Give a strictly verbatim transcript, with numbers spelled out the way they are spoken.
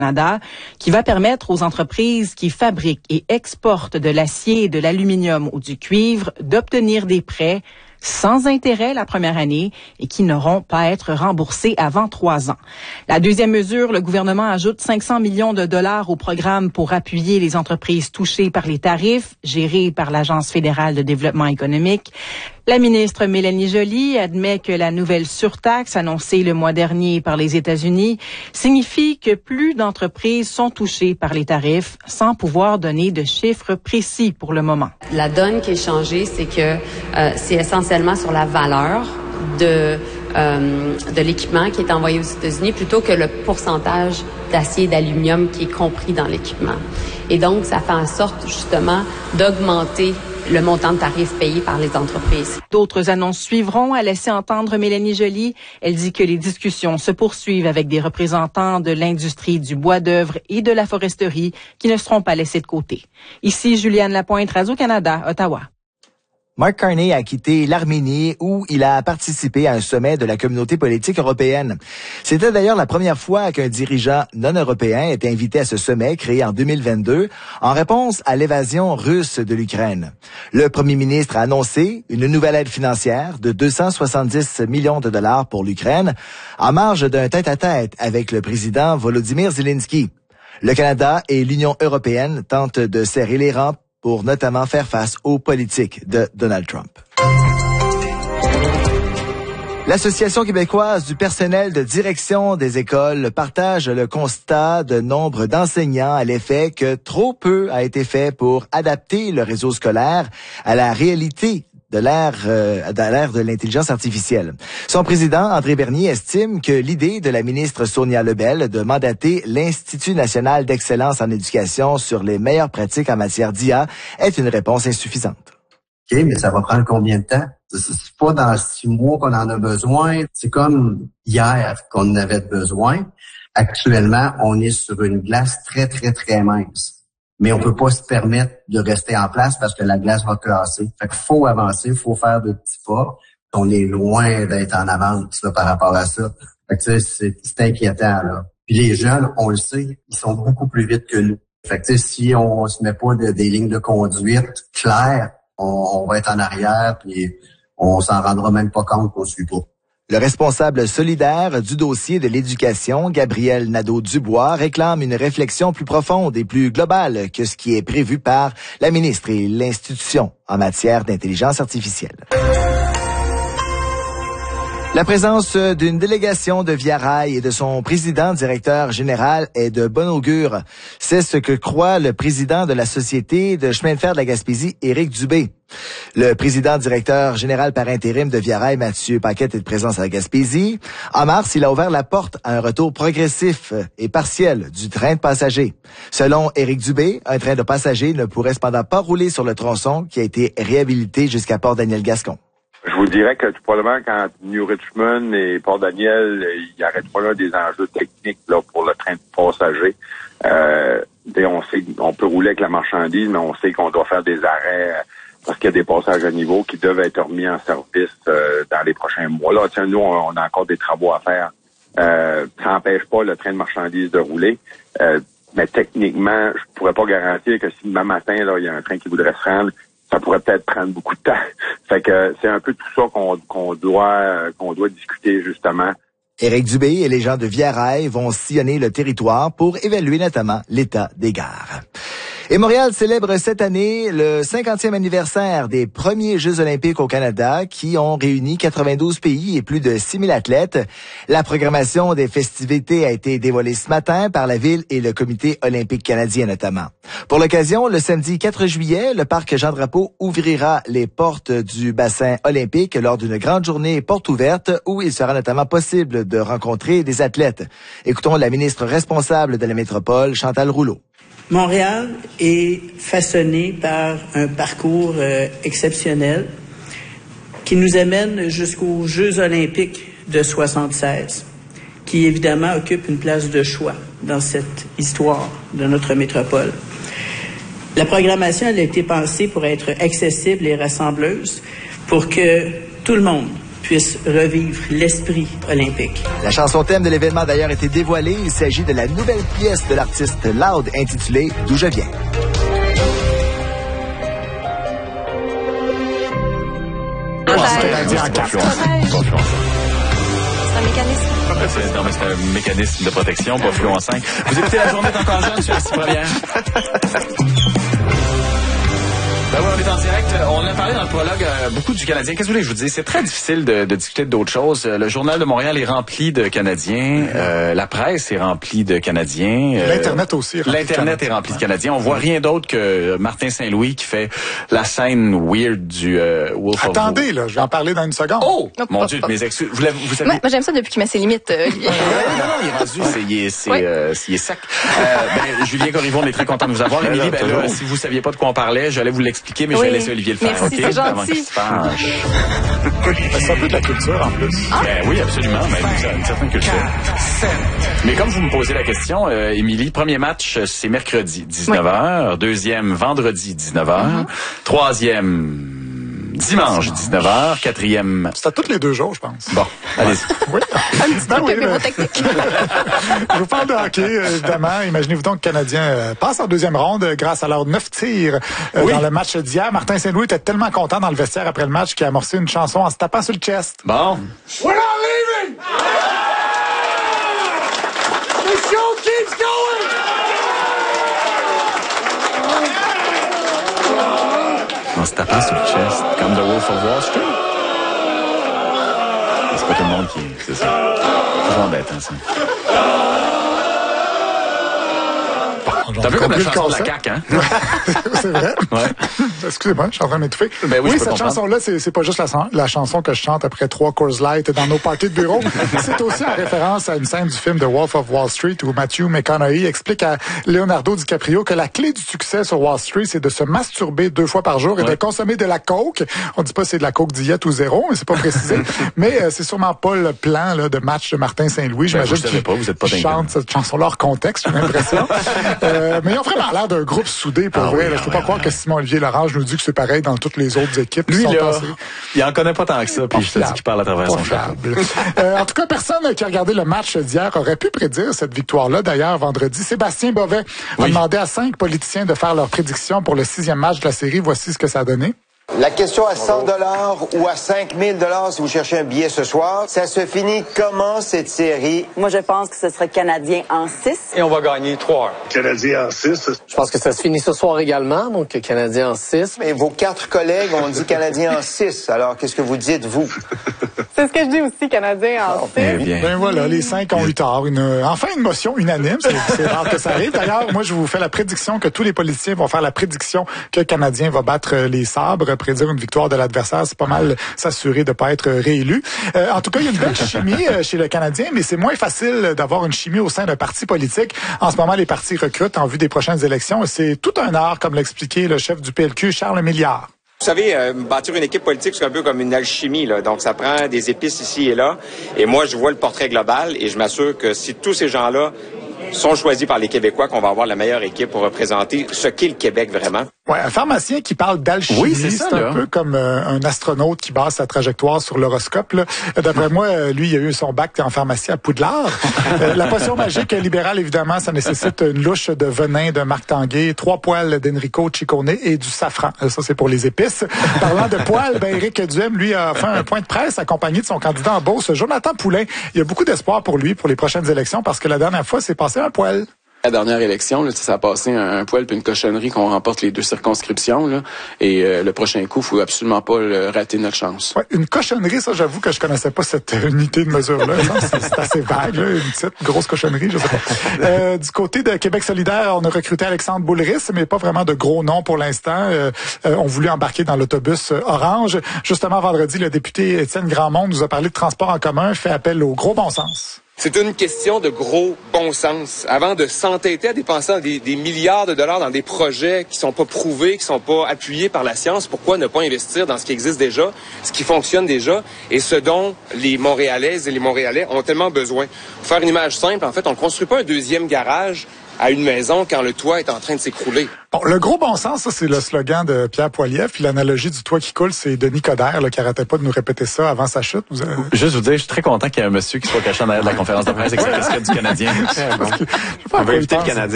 Canada, qui va permettre aux entreprises qui fabriquent et exportent de l'acier, de l'aluminium ou du cuivre d'obtenir des prêts sans intérêt la première année et qui n'auront pas à être remboursés avant trois ans. La deuxième mesure, le gouvernement ajoute cinq cents millions de dollars au programme pour appuyer les entreprises touchées par les tarifs, gérées par l'Agence fédérale de développement économique. La ministre Mélanie Joly admet que la nouvelle surtaxe annoncée le mois dernier par les États-Unis signifie que plus d'entreprises sont touchées par les tarifs sans pouvoir donner de chiffres précis pour le moment. La donne qui est changée, c'est que euh, c'est essentiellement sur la valeur de, euh, de l'équipement qui est envoyé aux États-Unis plutôt que le pourcentage d'acier et d'aluminium qui est compris dans l'équipement. Et donc, ça fait en sorte justement d'augmenter le montant de tarifs payés par les entreprises. D'autres annonces suivront, a laissé entendre Mélanie Joly. Elle dit que les discussions se poursuivent avec des représentants de l'industrie du bois d'œuvre et de la foresterie qui ne seront pas laissés de côté. Ici Juliane Lapointe, Radio-Canada, Ottawa. Mark Carney a quitté l'Arménie où il a participé à un sommet de la communauté politique européenne. C'était d'ailleurs la première fois qu'un dirigeant non européen était invité à ce sommet créé en deux mille vingt-deux en réponse à l'évasion russe de l'Ukraine. Le premier ministre a annoncé une nouvelle aide financière de deux cent soixante-dix millions de dollars pour l'Ukraine en marge d'un tête-à-tête avec le président Volodymyr Zelensky. Le Canada et l'Union européenne tentent de serrer les rangs pour notamment faire face aux politiques de Donald Trump. L'Association québécoise du personnel de direction des écoles partage le constat de nombre d'enseignants à l'effet que trop peu a été fait pour adapter le réseau scolaire à la réalité de l'ère euh, de l'ère de l'intelligence artificielle. Son président, André Bernier, estime que l'idée de la ministre Sonia Lebel de mandater l'Institut national d'excellence en éducation sur les meilleures pratiques en matière d'I A est une réponse insuffisante. OK, mais ça va prendre combien de temps? C'est pas dans six mois qu'on en a besoin. C'est comme hier qu'on en avait besoin. Actuellement, on est sur une glace très, très, très mince. Mais on peut pas se permettre de rester en place parce que la glace va casser. Fait qu'il faut avancer, il faut faire de petits pas. On est loin d'être en avance là, par rapport à ça. Fait que c'est, c'est inquiétant, là. Puis les jeunes, on le sait, ils sont beaucoup plus vite que nous. Fait que si on se met pas de, des lignes de conduite claires, on, on va être en arrière, puis on s'en rendra même pas compte qu'on suit pas. Le responsable solidaire du dossier de l'éducation, Gabriel Nadeau-Dubois, réclame une réflexion plus profonde et plus globale que ce qui est prévu par la ministre et l'institution en matière d'intelligence artificielle. La présence d'une délégation de Via Rail et de son président directeur général est de bon augure. C'est ce que croit le président de la Société de chemin de fer de la Gaspésie, Éric Dubé. Le président directeur général par intérim de Via Rail, Mathieu Paquette, est de présence à la Gaspésie. En mars, il a ouvert la porte à un retour progressif et partiel du train de passagers. Selon Éric Dubé, un train de passagers ne pourrait cependant pas rouler sur le tronçon qui a été réhabilité jusqu'à Port-Daniel-Gascon. Je vous dirais que probablement quand New Richmond et Port-Daniel, il y aurait probablement des enjeux techniques là pour le train de passagers. Euh, on sait on peut rouler avec la marchandise, mais on sait qu'on doit faire des arrêts parce qu'il y a des passages à niveau qui doivent être remis en service euh, dans les prochains mois. Là, tiens, nous, on, on a encore des travaux à faire. Euh, ça n'empêche pas le train de marchandises de rouler. Euh, mais techniquement, je pourrais pas garantir que si demain matin, là, il y a un train qui voudrait se rendre, ça pourrait peut-être prendre beaucoup de temps. Fait que c'est un peu tout ça qu'on, qu'on doit qu'on doit discuter justement. Éric Dubé et les gens de Via Rail vont sillonner le territoire pour évaluer notamment l'état des gares. Et Montréal célèbre cette année le cinquantième anniversaire des premiers Jeux olympiques au Canada qui ont réuni quatre-vingt-douze pays et plus de six mille athlètes. La programmation des festivités a été dévoilée ce matin par la Ville et le Comité olympique canadien notamment. Pour l'occasion, le samedi quatre juillet, le parc Jean-Drapeau ouvrira les portes du bassin olympique lors d'une grande journée porte ouverte où il sera notamment possible de rencontrer des athlètes. Écoutons la ministre responsable de la métropole, Chantal Rouleau. Montréal est façonné par un parcours euh, exceptionnel qui nous amène jusqu'aux Jeux olympiques de soixante-seize, qui évidemment occupe une place de choix dans cette histoire de notre métropole. La programmation elle a été pensée pour être accessible et rassembleuse, pour que tout le monde puisse revivre l'esprit olympique. La chanson thème de l'événement a d'ailleurs été dévoilée. Il s'agit de la nouvelle pièce de l'artiste Loud intitulée « D'où je viens ». C'est un mécanisme. C'est, non, mais c'est un mécanisme de protection, pas fluon cinq. Vous écoutez La Journée d'encore jeune sur la Première. Ben oui, on est en direct. On a parlé dans le prologue euh, beaucoup du Canadien. Qu'est-ce que vous voulez que je vous dise? C'est très difficile de, de discuter d'autres choses. Le Journal de Montréal est rempli de Canadiens. Euh, la presse est remplie de Canadiens. Euh, L'Internet aussi est rempli L'Internet de est rempli de Canadiens. On voit rien d'autre que Martin Saint-Louis qui fait la scène weird du euh, Wolf of Attendez, Wall. là, je vais en parler dans une seconde. Oh! Mon Dieu, mes excuses. Vous, l'avez, vous savez... Moi, moi, j'aime ça depuis qu'il met ses limites. Euh, non, non, il est rendu, c'est, il est, c'est, oui. euh, il est sec. Euh, ben, Julien Corriveau, on est très content de vous avoir. Émilie, ben, là, si vous saviez pas de quoi on parlait, j'allais vous l'expliquer, mais oui. je vais laisser Olivier le faire. Merci, okay? c'est gentil. C'est un peu de la culture, en plus. Ah. Ben oui, absolument, mais une certaine culture. Mais comme vous me posez la question, euh, Émilie, premier match, c'est mercredi, dix-neuf heures. Oui. Deuxième, vendredi, dix-neuf heures. Mm-hmm. Troisième... Dimanche, dix-neuf heures. Quatrième... C'est à tous les deux jours, je pense. Bon, allez-y. Oui. Un petit ben truc oui, un peu mais... technique. Je vous parle de hockey, évidemment. Imaginez-vous donc que le Canadien euh, passe en deuxième ronde euh, grâce à leurs neuf tirs euh, oui. dans le match d'hier. Martin Saint-Louis était tellement content dans le vestiaire après le match qu'il a amorcé une chanson en se tapant sur le chest. Bon. We're not leaving! The show keeps going! En se tapant sur le chest, comme The Wolf of Wall Street. C'est pas tout le monde qui... C'est ça. C'est toujours embêtant, ça. T'as vu comme la chanson de la C A Q, hein? C'est vrai. Ouais. Excusez-moi, je suis en train de m'étouffer. Ben oui, oui cette comprendre. chanson-là, c'est, c'est pas juste la, la chanson que je chante après trois Coors Light dans nos parties de bureau. C'est aussi en référence à une scène du film The Wolf of Wall Street où Matthew McConaughey explique à Leonardo DiCaprio que la clé du succès sur Wall Street, c'est de se masturber deux fois par jour et ouais. de consommer de la coke. On dit pas c'est de la coke diète ou zéro, mais c'est pas précisé. Mais euh, c'est sûrement pas le plan là, de match de Martin Saint-Louis. Ben, J'imagine qu'il pas, vous êtes pas chante cette chanson-là hors contexte, j'ai l'impression. euh, mais ils ont vraiment l'air d'un groupe soudé, pour ah vrai. Il oui, faut ah pas oui, croire oui. que Simon-Olivier Larange nous dit que c'est pareil dans toutes les autres équipes. Lui, qui sont là, passées. il en connaît pas tant que ça, puis je te dis qu'il parle à travers son chapeau. euh, en tout cas, personne qui a regardé le match d'hier aurait pu prédire cette victoire-là. D'ailleurs, vendredi, Sébastien Bovet oui. a demandé à cinq politiciens de faire leurs prédictions pour le sixième match de la série. Voici ce que ça a donné. La question à cent dollars ou à cinq mille dollars si vous cherchez un billet ce soir, ça se finit comment cette série? Moi, je pense que ce serait Canadien en six. Et on va gagner trois. Canadien en six. Je pense que ça se finit ce soir également, donc Canadien en six. Mais vos quatre collègues ont dit Canadien en six. Alors, qu'est-ce que vous dites, vous? C'est ce que je dis aussi, Canadien en six. Eh bien. Ben voilà, les cinq ont eu tort. Une, enfin, une motion unanime. C'est, c'est rare que ça arrive. D'ailleurs, moi, je vous fais la prédiction que tous les politiciens vont faire la prédiction que le Canadien va battre les Sabres. Prédire une victoire de l'adversaire, c'est pas mal s'assurer de pas être réélu. Euh, en tout cas, il y a une belle chimie euh, chez le Canadien, mais c'est moins facile d'avoir une chimie au sein d'un parti politique. En ce moment, les partis recrutent en vue des prochaines élections. C'est tout un art, comme l'expliquait le chef du P L Q, Charles Milliard. Vous savez, euh, bâtir une équipe politique, c'est un peu comme une alchimie, là. Donc, ça prend des épices ici et là. Et moi, je vois le portrait global et je m'assure que si tous ces gens-là sont choisis par les Québécois, qu'on va avoir la meilleure équipe pour représenter ce qu'est le Québec vraiment. Ouais, un pharmacien qui parle d'alchimie, oui, c'est, ça, c'est un là. peu comme euh, un astronaute qui base sa trajectoire sur l'horoscope. Là. D'après moi, lui, il a eu son bac en pharmacie à Poudlard. euh, la potion magique libérale, évidemment, ça nécessite une louche de venin de Marc Tanguay, trois poils d'Enrico Ciccone et du safran. Ça, c'est pour les épices. Parlant de poils, ben, Éric Duhem, lui, a fait un point de presse accompagné de son candidat en Beauce, Jonathan Poulain. Il y a beaucoup d'espoir pour lui pour les prochaines élections parce que la dernière fois, c'est passé un poil. La dernière élection, là, ça a passé un, un poil puis une cochonnerie qu'on remporte les deux circonscriptions. Là, et euh, le prochain coup, il faut absolument pas le, rater notre chance. Ouais, une cochonnerie, ça, j'avoue que je connaissais pas cette unité de mesure-là. c'est, c'est assez vague, là, une petite grosse cochonnerie, je sais pas. Euh, du côté de Québec solidaire, on a recruté Alexandre Boulris, mais pas vraiment de gros noms pour l'instant. Euh, euh, on voulait embarquer dans l'autobus orange. Justement, vendredi, le député Étienne Grandmont nous a parlé de transport en commun, fait appel au gros bon sens. C'est une question de gros bon sens. Avant de s'entêter à dépenser des, des milliards de dollars dans des projets qui sont pas prouvés, qui sont pas appuyés par la science, pourquoi ne pas investir dans ce qui existe déjà, ce qui fonctionne déjà et ce dont les Montréalaises et les Montréalais ont tellement besoin? Pour faire une image simple, en fait, on ne construit pas un deuxième garage à une maison quand le toit est en train de s'écrouler. Bon, le gros bon sens, ça, c'est le slogan de Pierre Poilievre. Puis l'analogie du toit qui coule, c'est Denis Coderre, là, qui arrêtait pas de nous répéter ça avant sa chute. Vous avez... Juste vous dire, je suis très content qu'il y ait un monsieur qui soit caché en arrière de la conférence de presse avec sa casquette du Canadien. On va éviter le Canadien.